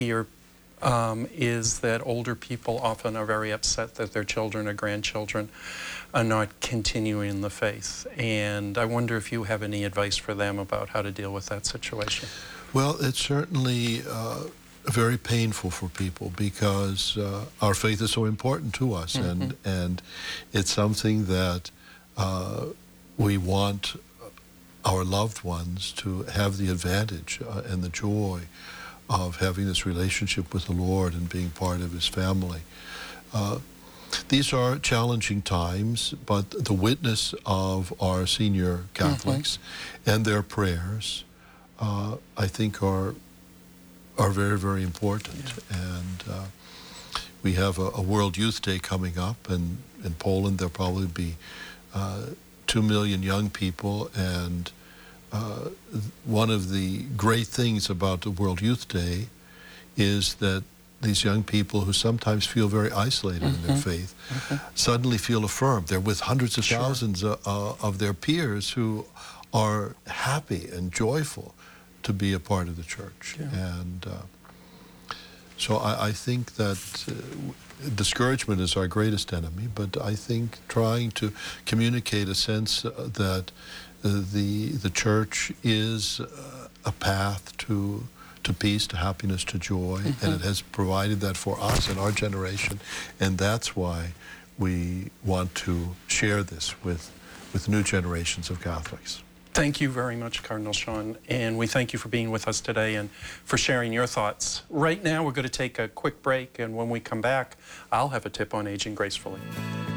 Here is that older people often are very upset that their children or grandchildren are not continuing the faith. And I wonder if you have any advice for them about how to deal with that situation. Well, it's certainly very painful for people because our faith is so important to us, and it's something that we want our loved ones to have the advantage and the joy of having this relationship with the Lord and being part of His family. These are challenging times, but the witness of our senior Catholics and their prayers, I think, are very, very important. And we have a World Youth Day coming up, and in Poland there'll probably be 2 million young people, and one of the great things about the World Youth Day is that these young people who sometimes feel very isolated in their faith suddenly feel affirmed. They're with hundreds of thousands of their peers who are happy and joyful to be a part of the church. And so I think that discouragement is our greatest enemy, but I think trying to communicate a sense that the church is a path to peace, to happiness, to joy, and it has provided that for us in our generation, and that's why we want to share this with new generations of Catholics. Thank you very much, Cardinal Sean, and we thank you for being with us today and for sharing your thoughts. Right now, we're going to take a quick break, and when we come back, I'll have a tip on aging gracefully.